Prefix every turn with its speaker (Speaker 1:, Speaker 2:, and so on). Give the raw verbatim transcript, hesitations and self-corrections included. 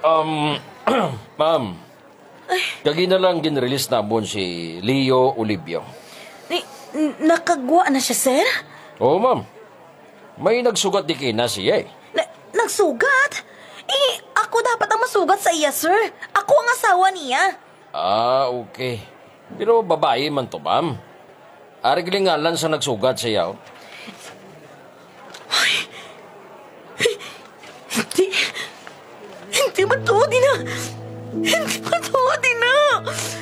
Speaker 1: Um, ma'am, kagi na lang ginrelease na bon si Leo Olivio.
Speaker 2: Ni, n- nakagwa na siya, sir?
Speaker 1: Oo, ma'am. May nagsugat di kina siya eh.
Speaker 2: Na, nagsugat? Eh, ako dapat ang masugat sa iya, sir. Ako ang asawa niya.
Speaker 1: Ah, okay. Pero babae man to, ma'am. Arigilingalan sa nagsugat siya. Oh.
Speaker 2: Hindi. Hindi matuodi na. Hindi matuodi na.